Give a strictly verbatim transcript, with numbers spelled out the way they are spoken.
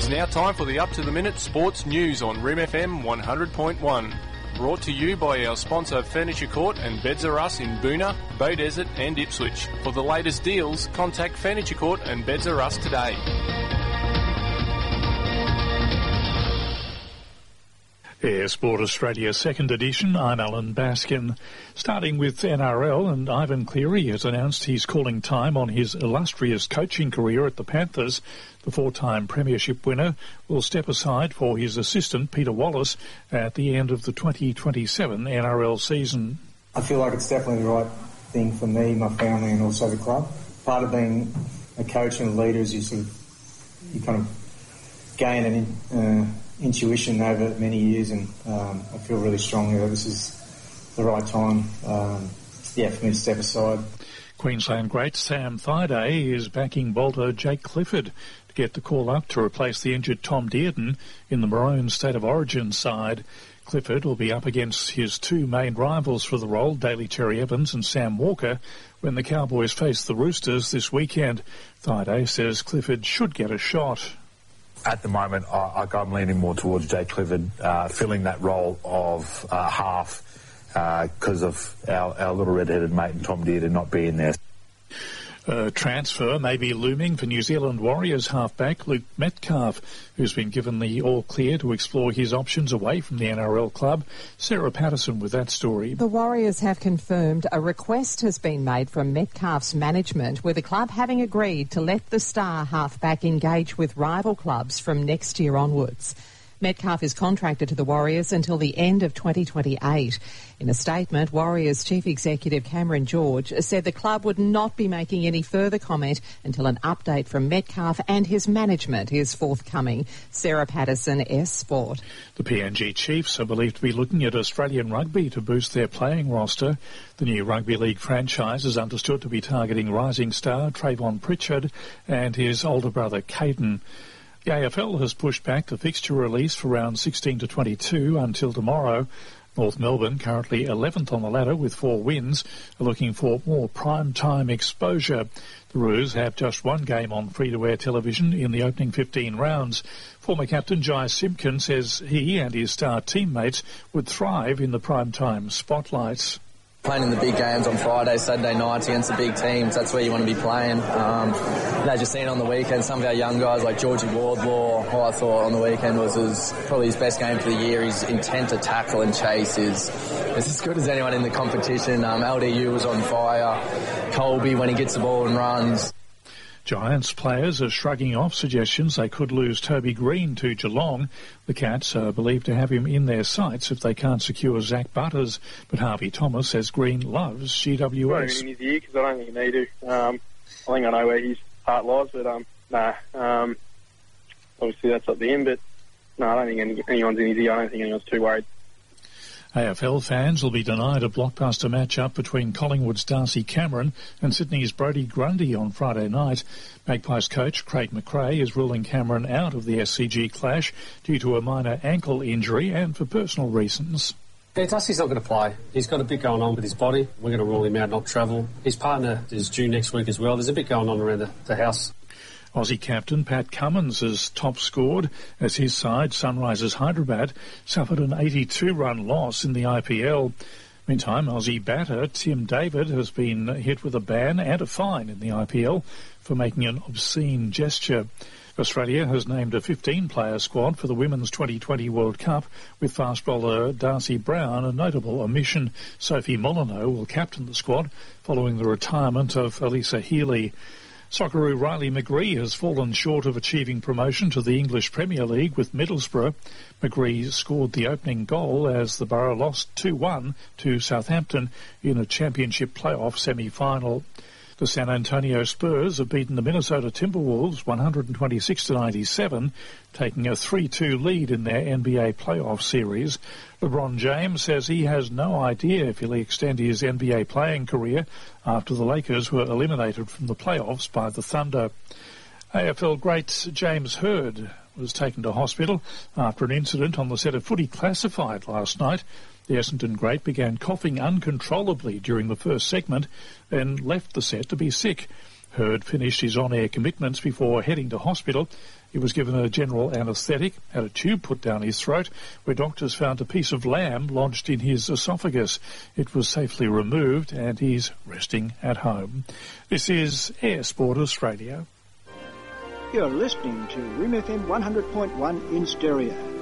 It's now time for the up-to-the-minute sports news on R I M F M one hundred point one. Brought to you by our sponsor Furniture Court and Beds R Us in Boonah, Bay Desert and Ipswich. For the latest deals, contact Furniture Court and Beds R Us today. Air Sport Australia second edition, I'm Alan Baskin. Starting with N R L, and Ivan Cleary has announced he's calling time on his illustrious coaching career at the Panthers. The four-time premiership winner will step aside for his assistant, Peter Wallace, at the end of the twenty twenty-seven N R L season. I feel like it's definitely the right thing for me, my family and also the club. Part of being a coach and a leader is you sort of, you kind of gain an uh, intuition over many years, and um, I feel really strongly that this is the right time um, yeah, for me to step aside. Queensland great Sam Thaiday is backing bowler Jake Clifford to get the call up to replace the injured Tom Dearden in the Maroons State of Origin side. Clifford will be up against his two main rivals for the role, Daly Cherry Evans and Sam Walker, when the Cowboys face the Roosters this weekend. Thaiday says Clifford should get a shot. At the moment, I, I'm leaning more towards Jake Clifford uh, filling that role of uh, half because uh, of our, our little red-headed mate and Tom Dearden not being there. A transfer may be looming for New Zealand Warriors halfback Luke Metcalf, who's been given the all-clear to explore his options away from the N R L club. Sarah Patterson with that story. The Warriors have confirmed a request has been made from Metcalf's management, with the club having agreed to let the star halfback engage with rival clubs from next year onwards. Metcalf is contracted to the Warriors until the end of twenty twenty-eight. In a statement, Warriors Chief Executive Cameron George said the club would not be making any further comment until an update from Metcalf and his management is forthcoming. Sarah Patterson, S Sport. The P N G Chiefs are believed to be looking at Australian rugby to boost their playing roster. The new rugby league franchise is understood to be targeting rising star Trayvon Pritchard and his older brother Caden. The A F L has pushed back the fixture release for round sixteen to twenty-two until tomorrow. North Melbourne, currently eleventh on the ladder with four wins, are looking for more prime-time exposure. The Roos have just one game on free-to-air television in the opening fifteen rounds. Former captain Jai Simpkin says he and his star teammates would thrive in the prime-time spotlight. Playing in the big games on Friday, Saturday nights against the big teams, that's where you want to be playing. Um, and as you've seen on the weekend, some of our young guys like Georgie Wardlaw, who I thought on the weekend was his, probably his best game for the year. His intent to tackle and chase is, is as good as anyone in the competition. Um, L D U was on fire. Colby, when he gets the ball and runs. Giants players are shrugging off suggestions they could lose Toby Green to Geelong. The Cats are believed to have him in their sights if they can't secure Zach Butters. But Harvey Thomas says Green loves G W S. In his ear, because I don't think you need to. Um, I think I know where his heart lies, but um, nah. Um, obviously that's up to him, but no, I don't think any, anyone's in his ear. I don't think anyone's too worried. A F L fans will be denied a blockbuster match-up between Collingwood's Darcy Cameron and Sydney's Brodie Grundy on Friday night. Magpies coach Craig McRae is ruling Cameron out of the S C G clash due to a minor ankle injury and for personal reasons. Yeah, Darcy's not going to play. He's got a bit going on with his body. We're going to rule him out, not travel. His partner is due next week as well. There's a bit going on around the, the house. Aussie captain Pat Cummins has top scored as his side, Sunrisers Hyderabad, suffered an eighty-two run loss in the I P L. Meantime, Aussie batter Tim David has been hit with a ban and a fine in the I P L for making an obscene gesture. Australia has named a fifteen-player squad for the Women's twenty twenty World Cup, with fast bowler Darcy Brown a notable omission. Sophie Molyneux will captain the squad following the retirement of Elisa Healy. Socceroo Riley McGree has fallen short of achieving promotion to the English Premier League with Middlesbrough. McGree scored the opening goal as the Borough lost two one to Southampton in a championship playoff semi-final. The San Antonio Spurs have beaten the Minnesota Timberwolves one hundred twenty-six to ninety-seven, taking a three two lead in their N B A playoff series. LeBron James says he has no idea if he'll extend his N B A playing career after the Lakers were eliminated from the playoffs by the Thunder. A F L great James Hird was taken to hospital after an incident on the set of Footy Classified last night. The Essendon great began coughing uncontrollably during the first segment, then left the set to be sick. Hurd finished his on-air commitments before heading to hospital. He was given a general anaesthetic, had a tube put down his throat, where doctors found a piece of lamb lodged in his esophagus. It was safely removed and he's resting at home. This is Air Sport Australia. You're listening to R I M F M one hundred point one in stereo.